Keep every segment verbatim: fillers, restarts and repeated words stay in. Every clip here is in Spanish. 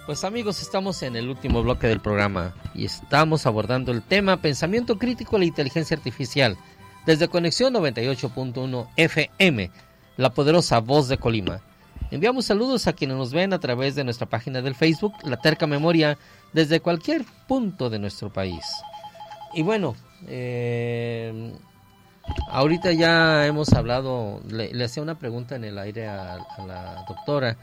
Pues amigos, estamos en el último bloque del programa y estamos abordando el tema pensamiento crítico de la inteligencia artificial desde Conexión noventa y ocho punto uno F M, la poderosa voz de Colima. Enviamos saludos a quienes nos ven a través de nuestra página del Facebook, La Terca Memoria, desde cualquier punto de nuestro país. Y bueno, eh, ahorita ya hemos hablado, le, le hacía una pregunta en el aire a, a la doctora,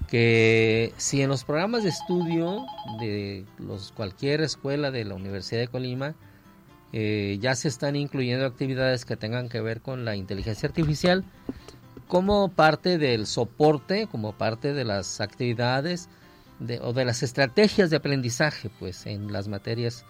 que si en los programas de estudio de los cualquier escuela de la Universidad de Colima eh, ya se están incluyendo actividades que tengan que ver con la inteligencia artificial como parte del soporte, como parte de las actividades de, o de las estrategias de aprendizaje, pues, en las materias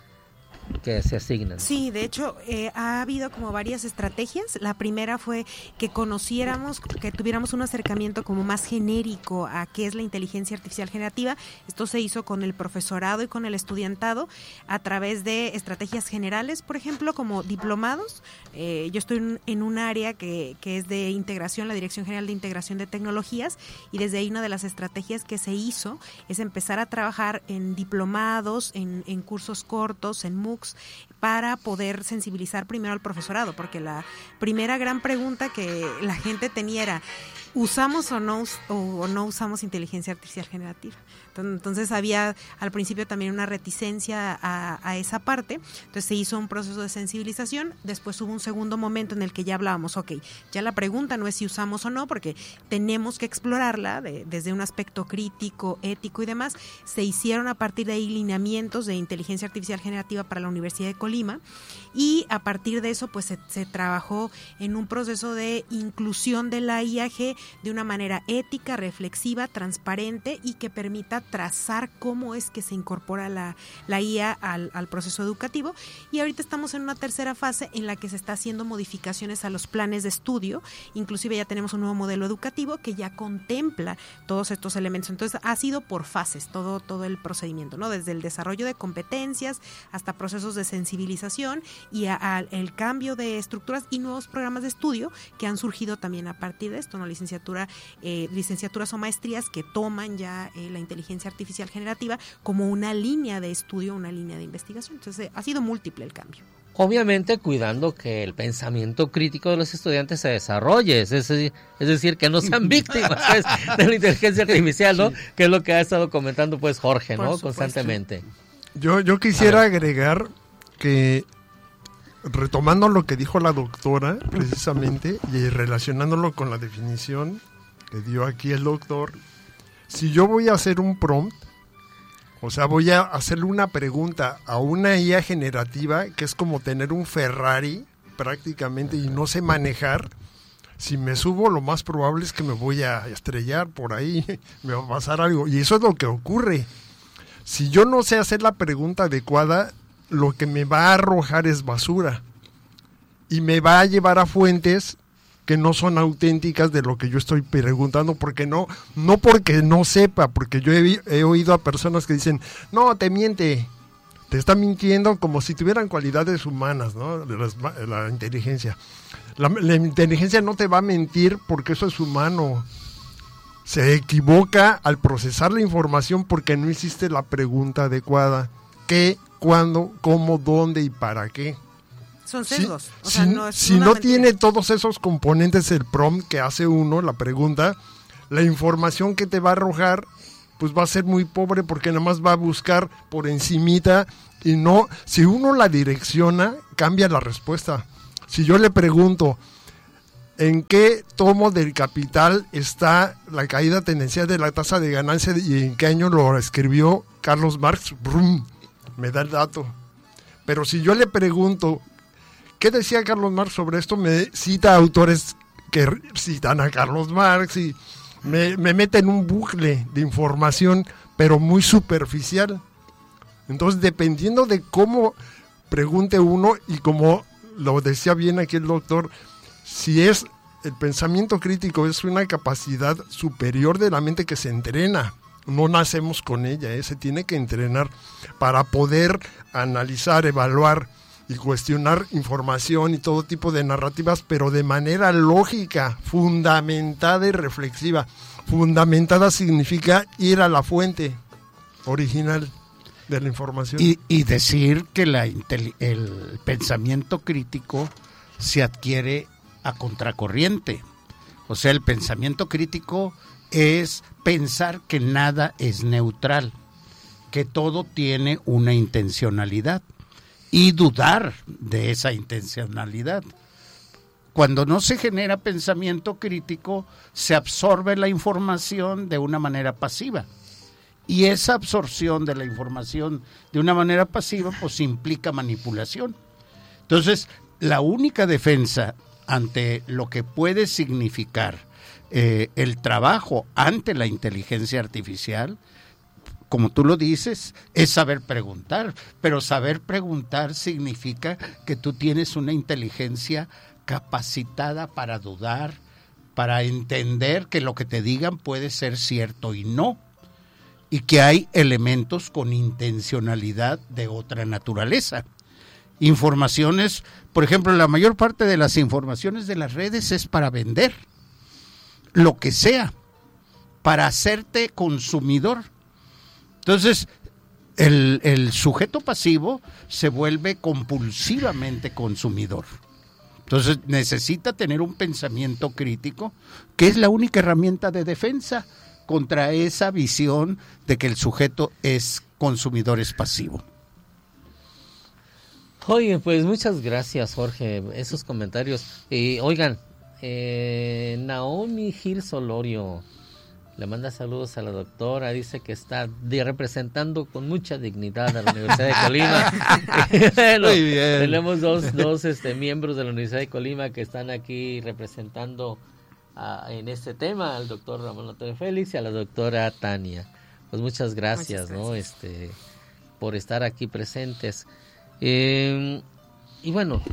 que se asignan. Sí, de hecho, eh, ha habido como varias estrategias. La primera fue que conociéramos, que tuviéramos un acercamiento como más genérico a qué es la inteligencia artificial generativa. Esto se hizo con el profesorado y con el estudiantado a través de estrategias generales, por ejemplo, como diplomados. Eh, yo estoy en, en un área que, que es de integración, la Dirección General de Integración de Tecnologías, y desde ahí una de las estrategias que se hizo es empezar a trabajar en diplomados, en, en cursos cortos, en MOOCs, para poder sensibilizar primero al profesorado, porque la primera gran pregunta que la gente tenía era, ¿usamos o no, o, o no usamos inteligencia artificial generativa? Entonces había al principio también una reticencia a, a esa parte, entonces se hizo un proceso de sensibilización, después hubo un segundo momento en el que ya hablábamos, ok, ya la pregunta no es si usamos o no, porque tenemos que explorarla de, desde un aspecto crítico, ético y demás. Se hicieron a partir de ahí lineamientos de inteligencia artificial generativa para la Universidad de Colima, y a partir de eso pues se, se trabajó en un proceso de inclusión de la I A G de una manera ética, reflexiva, transparente y que permita trazar cómo es que se incorpora la, la I A al, al proceso educativo. Y ahorita estamos en una tercera fase en la que se está haciendo modificaciones a los planes de estudio, inclusive ya tenemos un nuevo modelo educativo que ya contempla todos estos elementos. Entonces ha sido por fases todo, todo el procedimiento, ¿no? Desde el desarrollo de competencias hasta procesos de sensibilización y a, a el cambio de estructuras y nuevos programas de estudio que han surgido también a partir de esto, ¿no? Licenciatura, eh, licenciaturas o maestrías que toman ya eh, la inteligencia artificial generativa como una línea de estudio, una línea de investigación. Entonces eh, ha sido múltiple el cambio. Obviamente cuidando que el pensamiento crítico de los estudiantes se desarrolle, es decir, es decir que no sean víctimas pues, de la inteligencia artificial, ¿no? Sí. Que es lo que ha estado comentando pues Jorge, ¿no? Constantemente. Yo, yo quisiera agregar que, retomando lo que dijo la doctora precisamente y relacionándolo con la definición que dio aquí el doctor, si yo voy a hacer un prompt, o sea, voy a hacerle una pregunta a una I A generativa, que es como tener un Ferrari prácticamente y no sé manejar, si me subo lo más probable es que me voy a estrellar por ahí, me va a pasar algo. Y eso es lo que ocurre. Si yo no sé hacer la pregunta adecuada, lo que me va a arrojar es basura. Y me va a llevar a fuentes que no son auténticas de lo que yo estoy preguntando, porque no, no porque no sepa, porque yo he, he oído a personas que dicen, no, te miente, te está mintiendo como si tuvieran cualidades humanas, ¿no? La, la inteligencia. La, la inteligencia no te va a mentir porque eso es humano. Se equivoca al procesar la información porque no hiciste la pregunta adecuada. ¿Qué, cuándo, cómo, dónde y para qué? Son sesgos. Si, o sea, si no, es si no mentira. Tiene todos esos componentes el prompt que hace uno, la pregunta, la información que te va a arrojar, pues va a ser muy pobre porque nada más va a buscar por encimita y no, si uno la direcciona, cambia la respuesta. Si yo le pregunto, ¿en qué tomo del Capital está la caída tendencial de la tasa de ganancia y en qué año lo escribió Carlos Marx? Brum, me da el dato. Pero si yo le pregunto, ¿qué decía Carlos Marx sobre esto? Me cita autores que citan a Carlos Marx y me, me mete en un bucle de información, pero muy superficial. Entonces, dependiendo de cómo pregunte uno y como lo decía bien aquí el doctor, si es el pensamiento crítico es una capacidad superior de la mente que se entrena. No nacemos con ella, ¿eh? Se tiene que entrenar para poder analizar, evaluar y cuestionar información y todo tipo de narrativas, pero de manera lógica, fundamentada y reflexiva. Fundamentada significa ir a la fuente. original de la información. Y, y decir que la el pensamiento crítico se adquiere a contracorriente. O sea, el pensamiento crítico es pensar que nada es neutral, que todo tiene una intencionalidad y dudar de esa intencionalidad. Cuando no se genera pensamiento crítico, se absorbe la información de una manera pasiva. Y esa absorción de la información de una manera pasiva, pues implica manipulación. Entonces, la única defensa ante lo que puede significar eh, el trabajo ante la inteligencia artificial, como tú lo dices, es saber preguntar. Pero saber preguntar significa que tú tienes una inteligencia capacitada para dudar, para entender que lo que te digan puede ser cierto y no, y que hay elementos con intencionalidad de otra naturaleza. Informaciones, por ejemplo, la mayor parte de las informaciones de las redes es para vender, lo que sea, para hacerte consumidor. Entonces, el, el sujeto pasivo se vuelve compulsivamente consumidor. Entonces, necesita tener un pensamiento crítico, que es la única herramienta de defensa contra esa visión de que el sujeto es consumidor, es pasivo. Oye, pues muchas gracias, Jorge, esos comentarios. Y oigan, eh, Naomi Gil Solorio le manda saludos a la doctora, dice que está de, representando con mucha dignidad a la Universidad de Colima. Bueno, muy bien. Tenemos dos, dos este, miembros de la Universidad de Colima que están aquí representando a, en este tema, al doctor Ramón Antonio Félix y a la doctora Tania. Pues muchas gracias, muchas gracias. ¿no? Este, por estar aquí presentes. Eh, y bueno,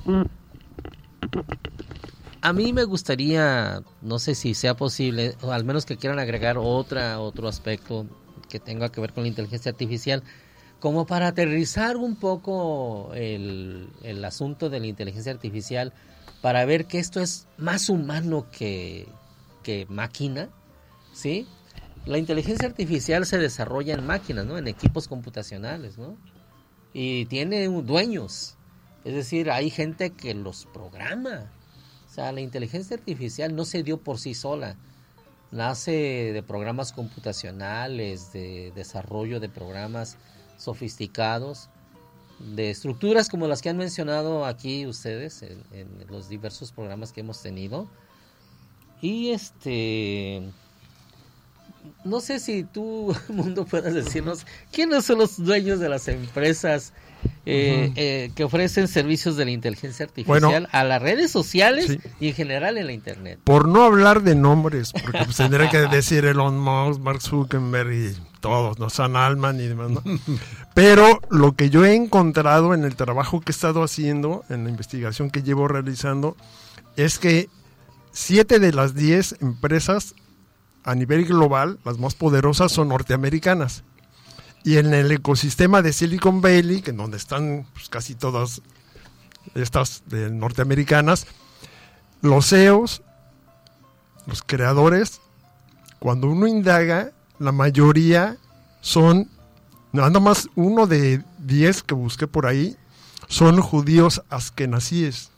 a mí me gustaría, no sé si sea posible, o al menos que quieran agregar otra otro aspecto que tenga que ver con la inteligencia artificial, como para aterrizar un poco el, el asunto de la inteligencia artificial, para ver que esto es más humano que, que máquina, ¿sí? La inteligencia artificial se desarrolla en máquinas, ¿no? En equipos computacionales, ¿no? Y tiene dueños, es decir, hay gente que los programa. O sea, la inteligencia artificial no se dio por sí sola, nace de programas computacionales, de desarrollo de programas sofisticados, de estructuras como las que han mencionado aquí ustedes en, en los diversos programas que hemos tenido. Y este... no sé si tú, Mundo, puedas decirnos quiénes son los dueños de las empresas eh, uh-huh. eh, que ofrecen servicios de la inteligencia artificial bueno, a las redes sociales sí. y en general en la internet. Por no hablar de nombres, porque pues tendría que decir Elon Musk, Mark Zuckerberg y todos, no Sam Altman y demás, ¿no? Pero lo que yo he encontrado en el trabajo que he estado haciendo, en la investigación que llevo realizando, es que siete de las diez empresas a nivel global, las más poderosas son norteamericanas. Y en el ecosistema de Silicon Valley, que en donde están pues, casi todas estas de norteamericanas, los C E Os, los creadores, cuando uno indaga, la mayoría son, nada más uno de diez que busqué por ahí, son judíos askenazíes.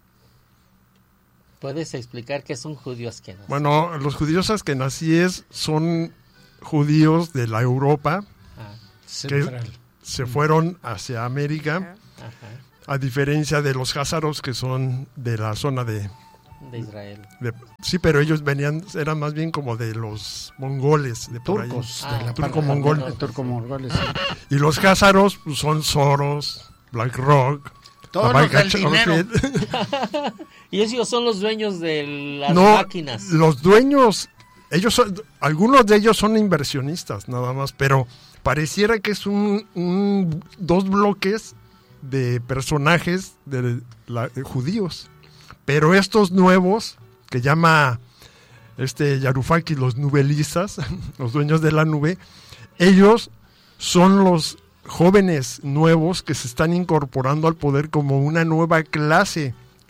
¿Puedes explicar qué es un judío askenazí? Bueno, los judíos askenazíes son judíos de la Europa ah, que central. se fueron hacia América, Ajá. a diferencia de los házaros que son de la zona de... de Israel. De, sí, pero ellos venían, eran más bien como de los mongoles, de por turcos, ahí. de la turco-mongol. No, turco-mongoles. Sí. Y los házaros pues, son Soros, BlackRock, todos los del dinero. Y ellos son los dueños de las no, máquinas. Los dueños, ellos son, algunos de ellos son inversionistas nada más, pero pareciera que es un, un dos bloques de personajes de, la, de judíos. Pero estos nuevos, que llama este Yarufaki los nubelistas, los dueños de la nube, ellos son los jóvenes nuevos que se están incorporando al poder como una nueva clase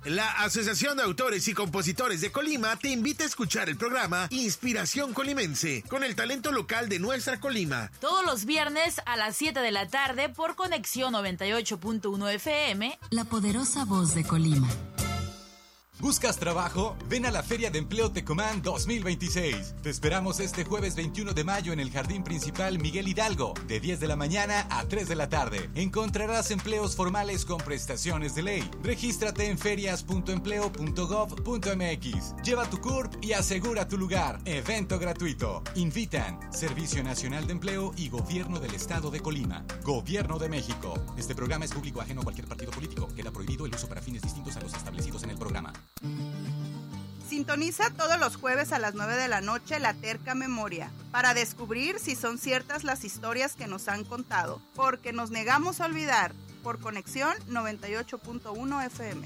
La Asociación de Autores y Compositores de Colima te invita a escuchar el programa Inspiración Colimense, con el talento local de nuestra Colima. Todos los viernes a las siete de la tarde por Conexión noventa y ocho punto uno F M. La poderosa voz de Colima. ¿Buscas trabajo? Ven a la Feria de Empleo Tecomán dos mil veintiséis. Te esperamos este jueves veintiuno de mayo en el Jardín Principal Miguel Hidalgo, de diez de la mañana a tres de la tarde. Encontrarás empleos formales con prestaciones de ley. Regístrate en ferias punto empleo punto gov punto m x. Lleva tu C U R P y asegura tu lugar. Evento gratuito. Invitan Servicio Nacional de Empleo y Gobierno del Estado de Colima. Gobierno de México. Este programa es público ajeno a cualquier partido político. Queda prohibido el uso para fines distintos a los establecidos en el programa. Sintoniza todos los jueves a las nueve de la noche La Terca Memoria para descubrir si son ciertas las historias que nos han contado, porque nos negamos a olvidar, por Conexión noventa y ocho punto uno F M.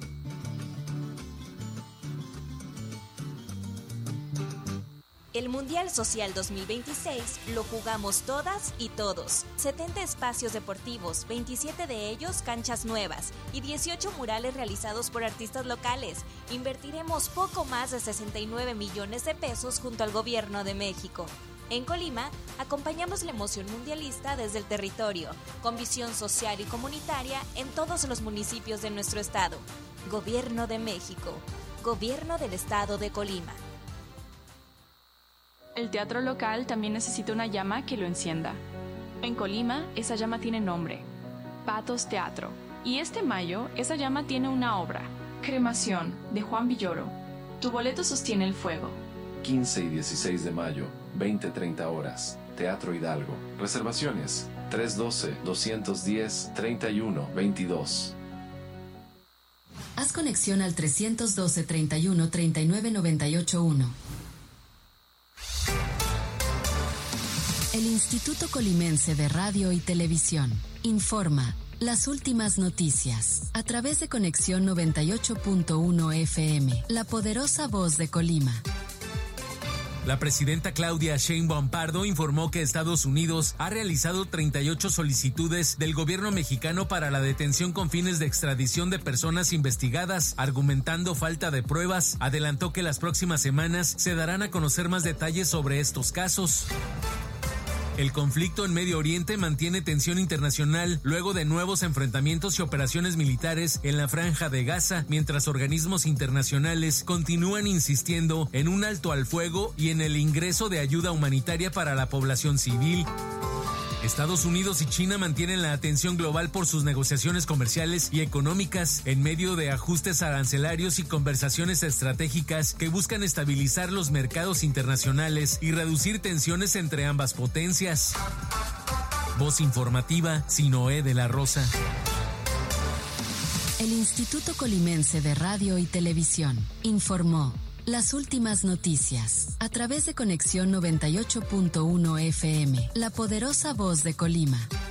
El Mundial Social dos mil veintiséis lo jugamos todas y todos. setenta espacios deportivos, veintisiete de ellos canchas nuevas y dieciocho murales realizados por artistas locales. Invertiremos poco más de sesenta y nueve millones de pesos junto al Gobierno de México. En Colima, acompañamos la emoción mundialista desde el territorio, con visión social y comunitaria en todos los municipios de nuestro estado. Gobierno de México. Gobierno del Estado de Colima. El teatro local también necesita una llama que lo encienda. En Colima, esa llama tiene nombre, Patos Teatro. Y este mayo, esa llama tiene una obra, Cremación, de Juan Villoro. Tu boleto sostiene el fuego. quince y dieciséis de mayo, veinte treinta horas, Teatro Hidalgo. Reservaciones, tres uno dos, dos uno cero, treinta y uno veintidós. Haz conexión al tres uno dos, treinta y uno, treinta y nueve, noventa y ocho uno. El Instituto Colimense de Radio y Televisión informa las últimas noticias a través de Conexión noventa y ocho punto uno F M, la poderosa voz de Colima. La presidenta Claudia Sheinbaum Pardo informó que Estados Unidos ha realizado treinta y ocho solicitudes del gobierno mexicano para la detención con fines de extradición de personas investigadas, argumentando falta de pruebas. Adelantó que las próximas semanas se darán a conocer más detalles sobre estos casos. El conflicto en Medio Oriente mantiene tensión internacional luego de nuevos enfrentamientos y operaciones militares en la Franja de Gaza, mientras organismos internacionales continúan insistiendo en un alto al fuego y en el ingreso de ayuda humanitaria para la población civil. Estados Unidos y China mantienen la atención global por sus negociaciones comerciales y económicas en medio de ajustes arancelarios y conversaciones estratégicas que buscan estabilizar los mercados internacionales y reducir tensiones entre ambas potencias. Voz informativa, Sinoé de la Rosa. El Instituto Colimense de Radio y Televisión informó las últimas noticias a través de Conexión noventa y ocho punto uno F M, la poderosa voz de Colima.